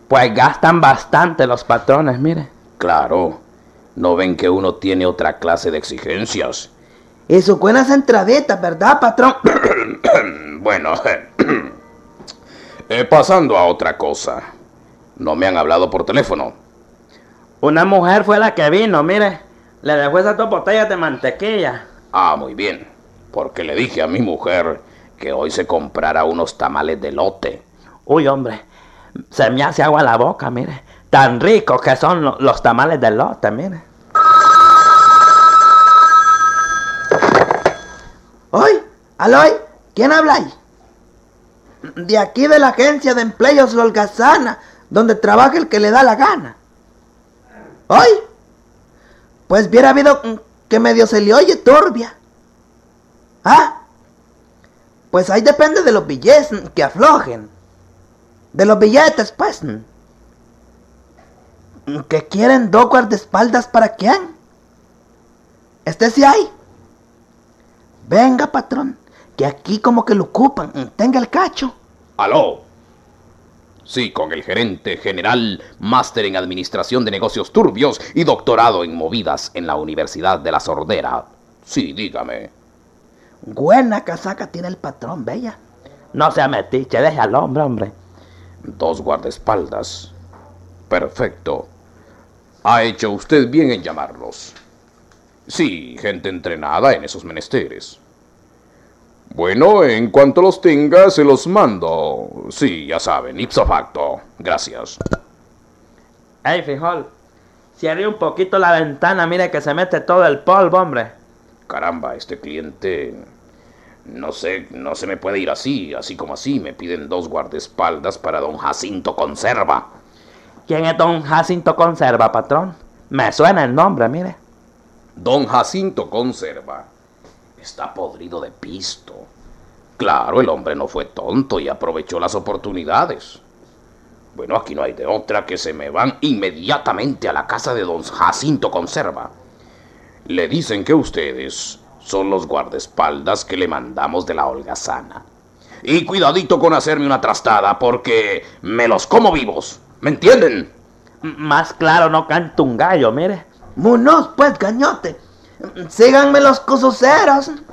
Pues gastan bastante los patrones, mire. Claro, ¿no ven que uno tiene otra clase de exigencias? Y sus buenas entraditas, ¿verdad, patrón? Bueno, pasando a otra cosa. ¿No me han hablado por teléfono? Una mujer fue la que vino, mire. Le dejó esas 2 botellas de mantequilla. Ah, muy bien, porque le dije a mi mujer que hoy se comprara unos tamales de elote. Uy, hombre, se me hace agua la boca, mire. Tan ricos que son los tamales de elote, mire. ¡Oy! ¡Aloy! ¿Quién habla ahí? De aquí de la agencia de empleos holgazana, donde trabaja el que le da la gana. ¡Oy! Pues hubiera habido que medio se le oye turbia. Ah, pues ahí depende de los billetes que aflojen. De los billetes, pues. ¿Que quieren 2 guardaespaldas para quién? Sí hay. Venga, patrón, que aquí como que lo ocupan. Tenga el cacho. ¡Aló! Sí, con el gerente general, máster en administración de negocios turbios y doctorado en movidas en la Universidad de la Sordera. Sí, dígame. Buena casaca tiene el patrón, bella. No sea metiche, deje al hombre. 2 guardaespaldas. Perfecto. Ha hecho usted bien en llamarlos. Sí, gente entrenada en esos menesteres. Bueno, en cuanto los tenga, se los mando. Sí, ya saben, ipso facto. Gracias. Ey, frijol, cierre un poquito la ventana, mire que se mete todo el polvo, hombre. Caramba, este cliente... No sé, no se me puede ir así como así. Me piden 2 guardaespaldas para don Jacinto Conserva. ¿Quién es don Jacinto Conserva, patrón? Me suena el nombre, mire. Don Jacinto Conserva está podrido de pisto. Claro, el hombre no fue tonto y aprovechó las oportunidades. Bueno, aquí no hay de otra que se me van inmediatamente a la casa de don Jacinto Conserva. Le dicen que ustedes son los guardaespaldas que le mandamos de la holgazana. Y cuidadito con hacerme una trastada porque me los como vivos. ¿Me entienden? Más claro no canta un gallo, mire. Munoz, pues, gañote. Síganme los cosuceros.